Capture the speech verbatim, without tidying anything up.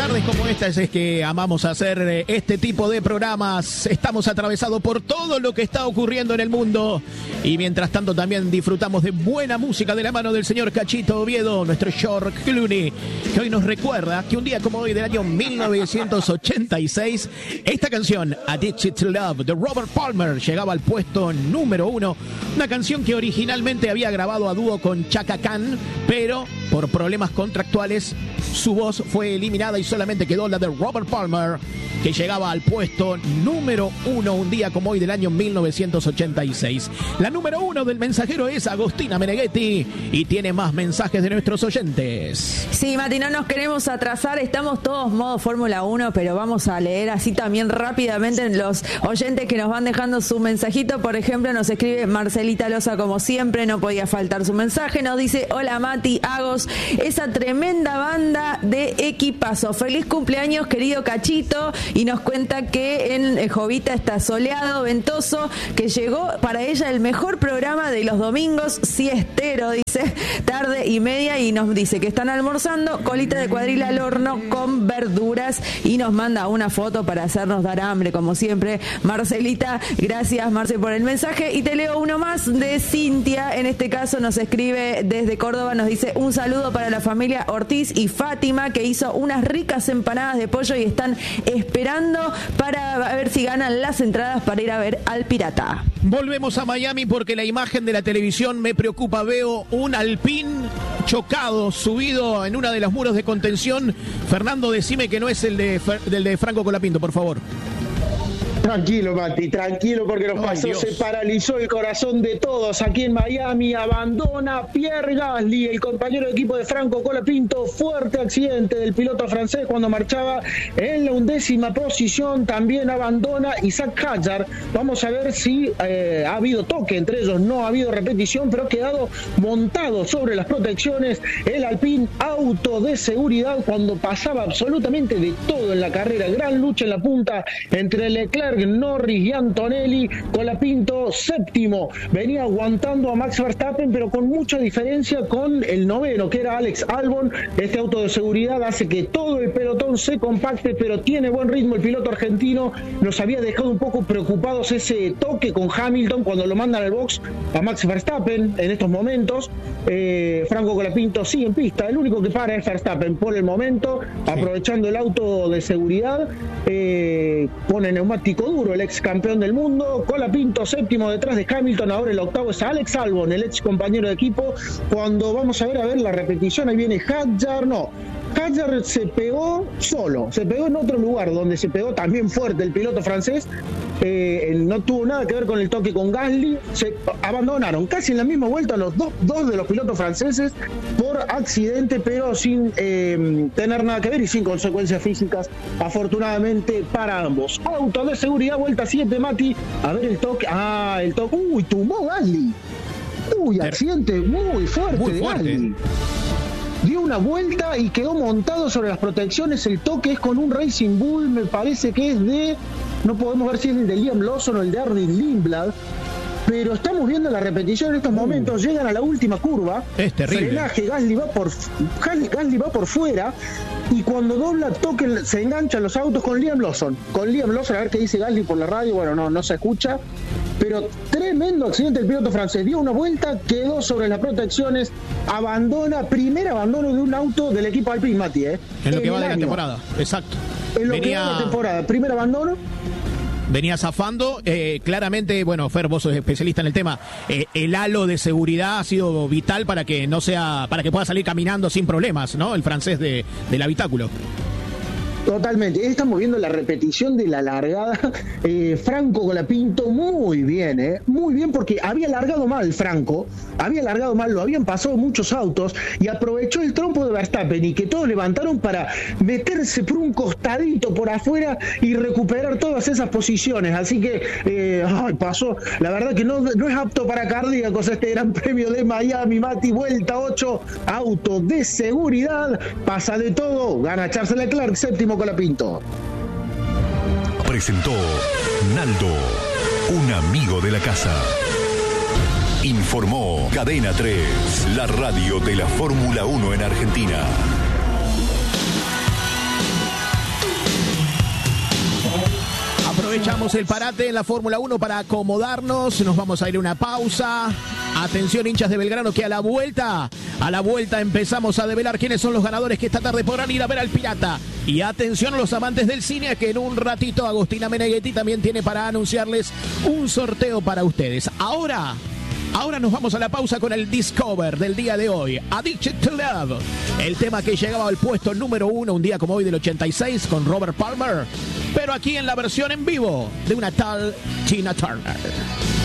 tardes como estas es que amamos hacer este tipo de programas. Estamos atravesados por todo lo que está ocurriendo en el mundo y mientras tanto también disfrutamos de buena música de la mano del señor Cachito Oviedo, nuestro George Clooney, que hoy nos recuerda que un día como hoy del año mil novecientos ochenta y seis, esta canción, Addicted to Love, de Robert Palmer, llegaba al puesto número uno. Una canción que originalmente había grabado a dúo con Chaka Khan, pero por problemas contractuales su voz fue eliminada y solamente quedó la de Robert Palmer, que llegaba al puesto número uno un día como hoy del año mil novecientos ochenta y seis. La número uno del mensajero es Agostina Meneghetti y tiene más mensajes de nuestros oyentes. Sí, Mati, no nos queremos atrasar, estamos todos modo Fórmula uno, pero vamos a leer así también rápidamente los oyentes que nos van dejando su mensajito. Por ejemplo, nos escribe Marcelita Loza, como siempre, no podía faltar su mensaje. Nos dice: hola Mati, Agos, esa tremenda banda de equipazo. Feliz cumpleaños, querido Cachito. Y nos cuenta que en Jovita está soleado, ventoso, que llegó para ella el mejor programa de los domingos, siestero, dice, tarde y media, y nos dice que están almorzando colita de cuadril al horno con verduras y nos manda una foto para hacernos dar hambre, como siempre. Marcelita, gracias Marce por el mensaje. Y te leo uno más de Cintia, en este caso nos escribe desde Córdoba, nos dice: un saludo para la familia Ortiz y Fátima, que hizo unas ricas empanadas de pollo y están esperando para ver si ganan las entradas para ir a ver al Pirata. Volvemos a Miami porque la imagen de la televisión me preocupa. Veo un Alpine chocado, subido en una de los muros de contención. Fernando, decime que no es el de, del de Franco Colapinto, por favor. Tranquilo, Mati, tranquilo, porque nos pasó, Dios. Se paralizó el corazón de todos aquí en Miami. Abandona Pierre Gasly, el compañero de equipo de Franco Colapinto. Fuerte accidente del piloto francés cuando marchaba en la undécima posición. También abandona Isaac Hadjar. Vamos a ver si eh, ha habido toque entre ellos. No ha habido repetición, pero ha quedado montado sobre las protecciones el Alpine, auto de seguridad, cuando pasaba absolutamente de todo en la carrera. Gran lucha en la punta entre Leclerc, Norris y Antonelli. Colapinto séptimo, venía aguantando a Max Verstappen, pero con mucha diferencia con el noveno, que era Alex Albon. Este auto de seguridad hace que todo el pelotón se compacte, pero tiene buen ritmo el piloto argentino. Nos había dejado un poco preocupados ese toque con Hamilton cuando lo mandan al box a Max Verstappen. En estos momentos eh, Franco Colapinto sigue en pista, el único que para es Verstappen por el momento, sí. Aprovechando el auto de seguridad, eh, pone neumático duro el ex campeón del mundo. Colapinto séptimo detrás de Hamilton. Ahora el octavo es Alex Albon, el ex compañero de equipo. Cuando vamos a ver a ver la repetición, ahí viene Hadjar. No, Hadjar se pegó solo, se pegó en otro lugar donde se pegó también fuerte el piloto francés. Eh, no tuvo nada que ver con el toque con Gasly. Se abandonaron casi en la misma vuelta los dos, dos de los pilotos franceses por accidente, pero sin eh, tener nada que ver y sin consecuencias físicas, afortunadamente para ambos. Auto de seguridad, vuelta siete, Mati. A ver el toque. Ah, el toque. Uy, tumbó Gasly. Uy, accidente muy fuerte, muy de fuerte. Gasly. Dio una vuelta y quedó montado sobre las protecciones. El toque es con un Racing Bull, me parece que es de... No podemos ver si es el de Liam Lawson o el de Arnie Lindblad, pero estamos viendo la repetición en estos momentos. Llegan a la última curva. Es terrible. Frenaje, Gasly va por, Gasly, Gasly va por fuera, y cuando dobla, toque, se enganchan los autos con Liam Lawson. Con Liam Lawson, a ver qué dice Gasly por la radio. Bueno, no, no se escucha. Pero tremendo accidente el piloto francés. Dio una vuelta, quedó sobre las protecciones, abandona, primer abandono de un auto del equipo Alpine, Mati, ¿eh? En lo en que va de año. la temporada, exacto. En lo Venía... que va de la temporada, primer abandono. Venía zafando, eh, claramente, bueno, Fer, vos sos especialista en el tema, eh, el halo de seguridad ha sido vital para que no sea, para que pueda salir caminando sin problemas, ¿no? El francés de, del habitáculo. Totalmente. Estamos viendo la repetición de la largada. Eh, Franco Colapinto, muy bien, ¿eh? Muy bien, porque había largado mal Franco, había largado mal, lo habían pasado muchos autos y aprovechó el trompo de Verstappen y que todos levantaron para meterse por un costadito por afuera y recuperar todas esas posiciones. Así que, eh, ay, pasó. La verdad que no, no es apto para cardíacos este Gran Premio de Miami, Mati. Vuelta ocho, auto de seguridad, pasa de todo, gana Charles Leclerc, séptimo Colapinto. Presentó Naldo, un amigo de la casa. Informó Cadena tres, la radio de la Fórmula uno en Argentina. Hacemos el parate en la Fórmula uno para acomodarnos. Nos vamos a ir a una pausa. Atención, hinchas de Belgrano, que a la vuelta, a la vuelta empezamos a develar quiénes son los ganadores que esta tarde podrán ir a ver al Pirata. Y atención a los amantes del cine, que en un ratito Agostina Meneghetti también tiene para anunciarles un sorteo para ustedes. Ahora... Ahora nos vamos a la pausa con el Discover del día de hoy, Addicted to Love, el tema que llegaba al puesto número uno un día como hoy del ochenta y seis con Robert Palmer, pero aquí en la versión en vivo de una tal Tina Turner.